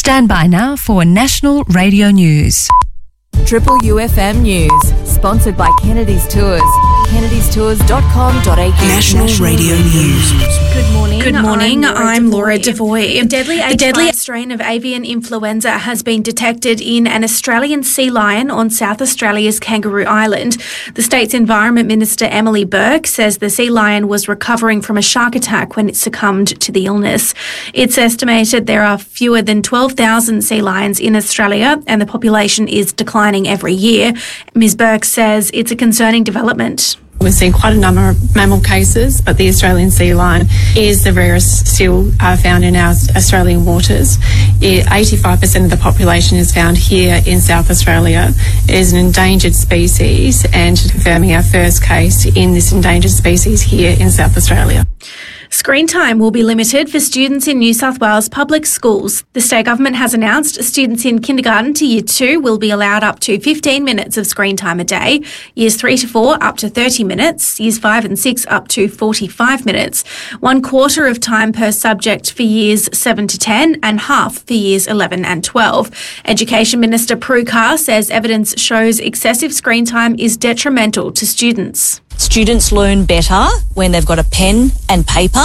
Stand by now for National Radio News. Triple UFM News, sponsored by Kennedy's Tours. Kennedy'sTours.com.au. National Radio News. Good morning. I'm Laura Devoy. The deadly strain of avian influenza has been detected in an Australian sea lion on South Australia's Kangaroo Island. The state's Environment Minister Emily Burke says the sea lion was recovering from a shark attack when it succumbed to the illness. It's estimated there are fewer than 12,000 sea lions in Australia and the population is declining every year. Ms Burke says it's a concerning development. We've seen quite a number of mammal cases, but the Australian sea lion is the rarest still found in our Australian waters. 85% of the population is found here in South Australia. It is an endangered species and confirming our first case in this endangered species here in South Australia. Screen time will be limited for students in New South Wales public schools. The state government has announced students in kindergarten to year 2 will be allowed up to 15 minutes of screen time a day, years 3 to 4 up to 30 minutes, years 5 and 6 up to 45 minutes, 1/4 of time per subject for years 7 to 10 and half for years 11 and 12. Education Minister Prue Carr says evidence shows excessive screen time is detrimental to students. Students learn better when they've got a pen and paper,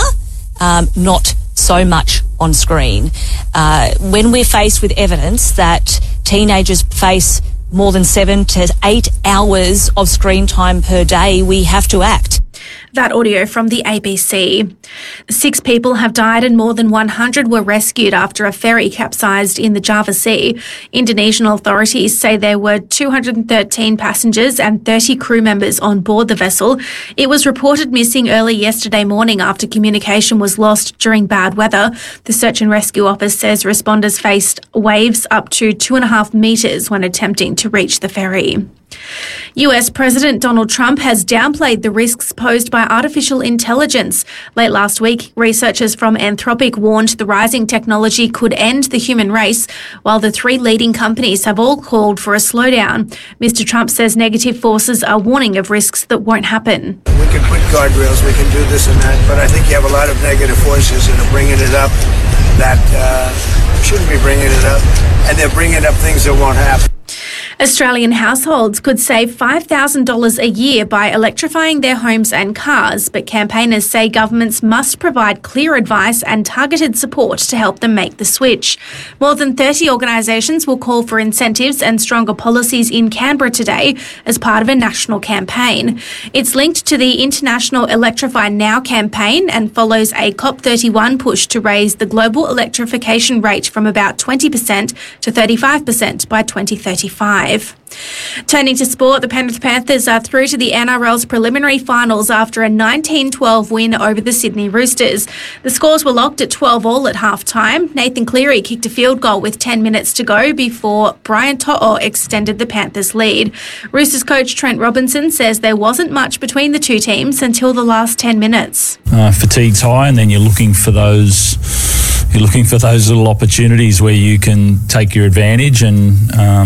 not so much on screen. When we're faced with evidence that teenagers face more than 7 to 8 hours of screen time per day, we have to act. That audio from the ABC. 6 people have died and more than 100 were rescued after a ferry capsized in the Java Sea. Indonesian authorities say there were 213 passengers and 30 crew members on board the vessel. It was reported missing early yesterday morning after communication was lost during bad weather. The Search and Rescue Office says responders faced waves up to 2.5 metres when attempting to reach the ferry. US President Donald Trump has downplayed the risks posed by artificial intelligence. Late last week, researchers from Anthropic warned the rising technology could end the human race, while the 3 leading companies have all called for a slowdown. Mr. Trump says negative forces are warning of risks that won't happen. We can put guardrails, we can do this and that, but I think you have a lot of negative forces that are bringing it up that shouldn't be bringing it up, and they're bringing up things that won't happen. Australian households could save $5,000 a year by electrifying their homes and cars, but campaigners say governments must provide clear advice and targeted support to help them make the switch. More than 30 organisations will call for incentives and stronger policies in Canberra today as part of a national campaign. It's linked to the International Electrify Now campaign and follows a COP31 push to raise the global electrification rate from about 20% to 35% by 2035. Turning to sport, the Penrith Panthers are through to the NRL's preliminary finals after a 19-12 win over the Sydney Roosters. The scores were locked at 12-all at half-time. Nathan Cleary kicked a field goal with 10 minutes to go before Brian To'o extended the Panthers' lead. Roosters coach Trent Robinson says there wasn't much between the two teams until the last 10 minutes. Fatigue's high, and then you're looking for those little opportunities where you can take your advantage, and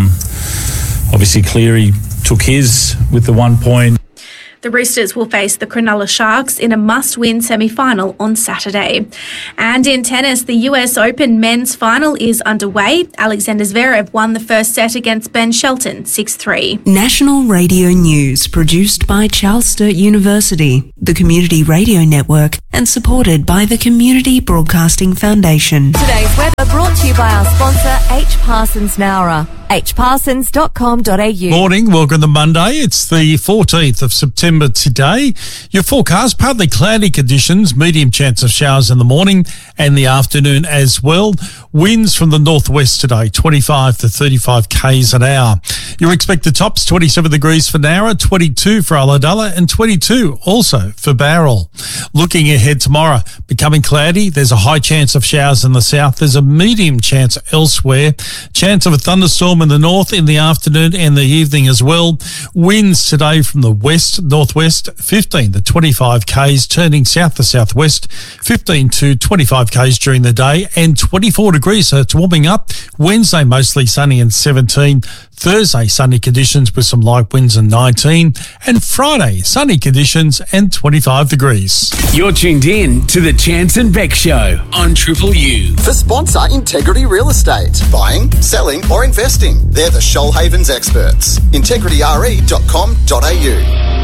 obviously Cleary took his with the 1 point. The Roosters will face the Cronulla Sharks in a must-win semi-final on Saturday. And in tennis, the US Open men's final is underway. Alexander Zverev won the first set against Ben Shelton, 6-3. National Radio News, produced by Charles Sturt University, the Community Radio Network, and supported by the Community Broadcasting Foundation. Today's weather brought to you by our sponsor, H. Parsons Nowra. hparsons.com.au. Morning, welcome to Monday. It's the 14th of September today. Your forecast, partly cloudy conditions, medium chance of showers in the morning and the afternoon as well. Winds from the northwest today, 25 to 35 k's an hour. Your expected tops, 27 degrees for Nowra, 22 for Ulladulla and 22 also for Bowral. Looking ahead tomorrow, becoming cloudy. There's a high chance of showers in the south. There's a medium chance elsewhere. Chance of a thunderstorm in the north in the afternoon and the evening as well. Winds today from the west, north northwest, 15 to 25 k's, turning south to southwest, 15 to 25 k's during the day, and 24 degrees, so it's warming up. Wednesday, mostly sunny and 17. Thursday, sunny conditions with some light winds and 19. And Friday, sunny conditions and 25 degrees. You're tuned in to the Chance and Beck Show on Triple U. For sponsor Integrity Real Estate. Buying, selling or investing. They're the Shoalhaven's experts. integrityre.com.au.